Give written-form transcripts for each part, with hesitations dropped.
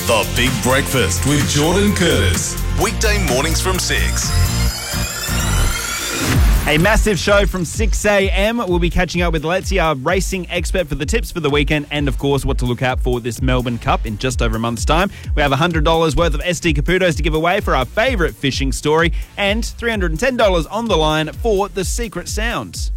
The Big Breakfast with Jordan Curtis. Weekday mornings from 6. A massive show from 6 a.m. We'll be catching up with Letzi, our racing expert, for the tips for the weekend and, of course, what to look out for this Melbourne Cup in just over a month's time. We have $100 worth of SD Caputos to give away for our favourite fishing story and $310 on the line for the secret sounds.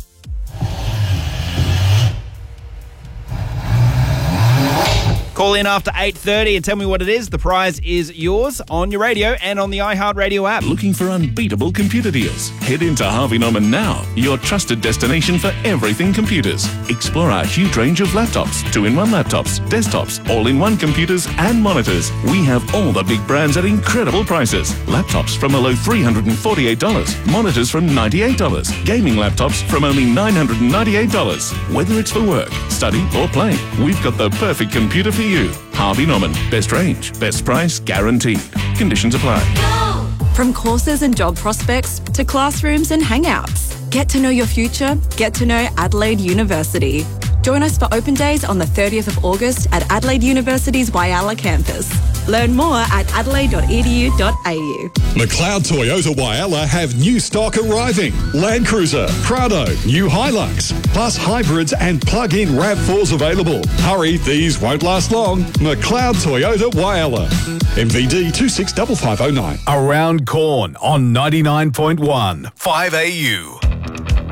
Call in after 8:30 and tell me what it is. The prize is yours on your radio and on the iHeartRadio app. Looking for unbeatable computer deals? Head into Harvey Norman now, your trusted destination for everything computers. Explore our huge range of laptops, 2-in-1 laptops, desktops, all-in-one computers and monitors. We have all the big brands at incredible prices. Laptops from below $348, monitors from $98, gaming laptops from only $998. Whether it's for work, study or play, we've got the perfect computer for you. Harvey Norman. Best range, best price, guaranteed. Conditions apply. From courses and job prospects to classrooms and hangouts. Get to know your future. Get to know Adelaide University. Join us for open days on the 30th of August at Adelaide University's Whyalla campus. Learn more at adelaide.edu.au. McLeod Toyota Whyalla have new stock arriving. Land Cruiser, Prado, new Hilux, plus hybrids and plug-in RAV4s available. Hurry, these won't last long. McLeod Toyota Whyalla. MVD 265509. Around Corn on 99.1 5AU.